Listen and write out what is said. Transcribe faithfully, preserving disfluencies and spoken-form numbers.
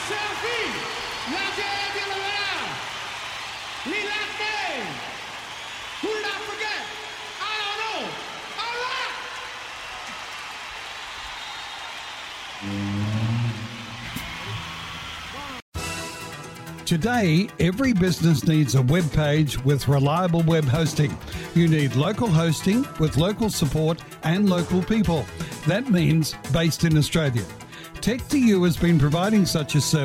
Selfie, la gente de la verdad, ni la fe. Who did I forget? I don't know. All right. Today, every business needs a web page with reliable web hosting. You need local hosting with local support and local people. That means based in Australia. Tech two U has been providing such a service